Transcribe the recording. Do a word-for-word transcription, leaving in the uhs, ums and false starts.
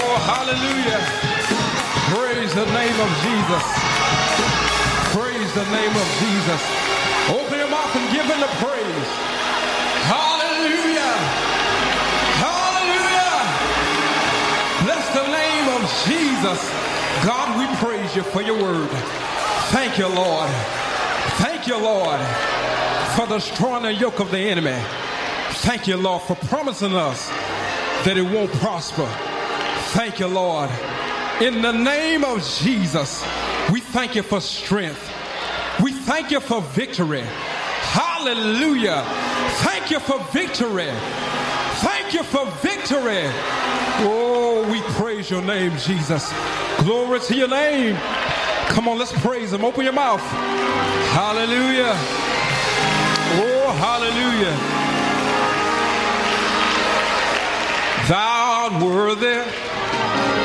Oh, hallelujah. Praise the name of Jesus. Praise the name of Jesus. Open your mouth and give him the praise. Hallelujah. Hallelujah. Bless the name of Jesus. God, we praise you for your word. Thank you, Lord. Thank you, Lord, for destroying the yoke of the enemy. Thank you, Lord, for promising us that it won't prosper. Thank you, Lord. In the name of Jesus, we thank you for strength. We thank you for victory. Hallelujah. Thank you for victory. Thank you for victory. Oh, we praise your name, Jesus. Glory to your name. Come on, let's praise him. Open your mouth. Hallelujah. Oh, hallelujah. Thou art worthy